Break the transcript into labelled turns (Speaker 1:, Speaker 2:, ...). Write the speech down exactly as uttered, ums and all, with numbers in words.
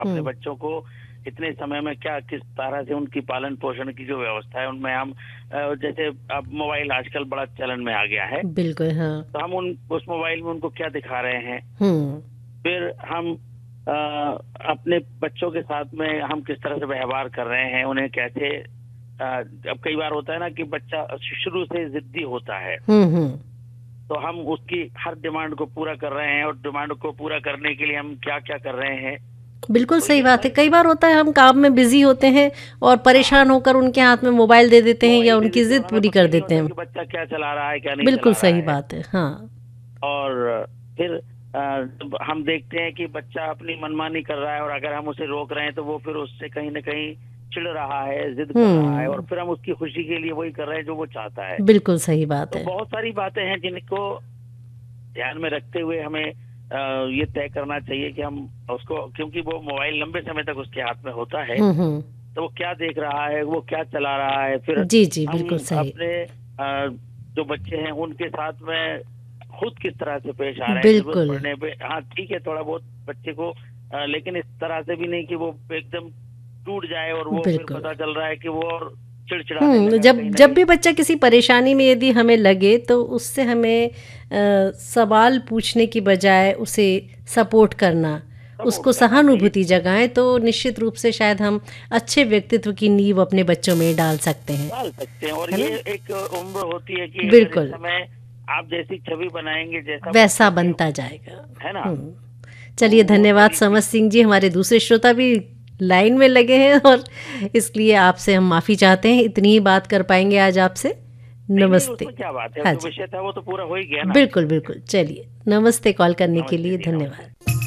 Speaker 1: अपने
Speaker 2: हम्म
Speaker 1: बच्चों को इतने समय में क्या किस तरह से उनकी पालन पोषण की जो व्यवस्था है उनमें हम अ, जैसे अब मोबाइल आजकल बड़ा चलन में आ गया है,
Speaker 2: बिल्कुल। हाँ।
Speaker 1: तो हम उन उस मोबाइल में उनको क्या दिखा रहे हैं,
Speaker 2: हम्म
Speaker 1: फिर हम अ, अपने बच्चों के साथ में हम किस तरह से व्यवहार कर रहे हैं, उन्हें कैसे अ, अब कई बार होता है ना कि बच्चा शुरू से जिद्दी होता है,
Speaker 2: हम्म हम्म
Speaker 1: तो हम उसकी हर डिमांड को पूरा कर रहे हैं और डिमांड को पूरा करने के लिए हम क्या क्या कर रहे हैं।
Speaker 2: बिल्कुल
Speaker 1: तो
Speaker 2: सही
Speaker 1: ये
Speaker 2: बात है।
Speaker 1: सारी
Speaker 2: कई बार होता है हम काम में बिजी होते हैं और
Speaker 1: हाँ
Speaker 2: परेशान होकर उनके हाथ में मोबाइल दे देते हैं या
Speaker 1: मोबाइल दे
Speaker 2: उनकी
Speaker 1: देते हैं
Speaker 2: जिद
Speaker 1: और हमें
Speaker 2: पूरी
Speaker 1: पता
Speaker 2: कर
Speaker 1: ही नहीं
Speaker 2: देते
Speaker 1: होता
Speaker 2: हैं।
Speaker 1: कि बच्चा क्या चला रहा है क्या नहीं
Speaker 2: बिल्कुल
Speaker 1: चला रहा
Speaker 2: सही
Speaker 1: है।
Speaker 2: बात है। हाँ।
Speaker 1: और फिर अ, जब हम देखते हैं कि बच्चा अपनी मनमानी कर रहा है और अगर हम उसे रोक रहे हैं तो वो फिर उससे कहीं ना कहीं चिढ़ रहा है, जिद कर रहा है, और
Speaker 2: हम्म
Speaker 1: फिर हम उसकी खुशी के लिए वही कर रहे हैं जो वो चाहता है।
Speaker 2: बिल्कुल सही बात
Speaker 1: तो
Speaker 2: है।
Speaker 1: बहुत सारी बातें हैं जिनको ध्यान में रखते हुए हमें अ, ये तय करना चाहिए कि हम उसको, क्योंकि वो मोबाइल लंबे समय तक उसके हाथ में होता है,
Speaker 2: हम्म हम्म
Speaker 1: तो वो क्या देख रहा है, वो क्या चला रहा है, फिर
Speaker 2: जी जी
Speaker 1: हम
Speaker 2: बिल्कुल सही।
Speaker 1: अपने अ, जो बच्चे हैं उनके साथ में खुद किस तरह से पेश आ रहे हैं जरूरत
Speaker 2: बिल्कुल
Speaker 1: पड़ने पे। हाँ ठीक है, थोड़ा बहुत बच्चे को अ, लेकिन इस तरह से भी नहीं कि वो एकदम टूट जाए और वो फिर
Speaker 2: बिल्कुल।
Speaker 1: पता चल रहा है कि वो और चिड़चिड़ाने
Speaker 2: हम्म
Speaker 1: लगा
Speaker 2: जब
Speaker 1: कहीं ना
Speaker 2: जब
Speaker 1: कहीं।
Speaker 2: भी बच्चा किसी परेशानी में यदि हमें लगे तो उससे हमें अ, सवाल पूछने की बजाय उसे सपोर्ट करना,
Speaker 1: सपोर्ट
Speaker 2: उसको
Speaker 1: करना चाहिए,
Speaker 2: सहानुभूति जगाएं तो निश्चित रूप से शायद हम अच्छे व्यक्तित्व की नींव अपने बच्चों में डाल सकते हैं।
Speaker 1: डाल सकते हैं। और
Speaker 2: है
Speaker 1: ये
Speaker 2: ना?
Speaker 1: एक उम्र होती है कि अगर इस
Speaker 2: बिल्कुल
Speaker 1: समय आप जैसी छवि बनाएंगे, जैसा वो
Speaker 2: वैसा
Speaker 1: सीखे,
Speaker 2: बनता जाएगा।
Speaker 1: है ना,
Speaker 2: हम्म
Speaker 1: तो
Speaker 2: चलिए
Speaker 1: वो
Speaker 2: धन्यवाद
Speaker 1: सारी
Speaker 2: समर
Speaker 1: चीज।
Speaker 2: सिंह जी। हमारे दूसरे श्रोता भी लाइन में लगे हैं और इसलिए आपसे हम माफ़ी चाहते हैं, इतनी ही बात कर पाएंगे आज आपसे।
Speaker 1: नहीं नहीं,
Speaker 2: नमस्ते।
Speaker 1: उसमें क्या बात है, अब
Speaker 2: हाँ
Speaker 1: जो
Speaker 2: जी
Speaker 1: विषय था वो तो पूरा हो ही गया ना।
Speaker 2: बिल्कुल बिल्कुल। चलिए नमस्ते, कॉल करने के
Speaker 1: नमस्ते
Speaker 2: लिए
Speaker 1: जी, नमस्ते।
Speaker 2: धन्यवाद।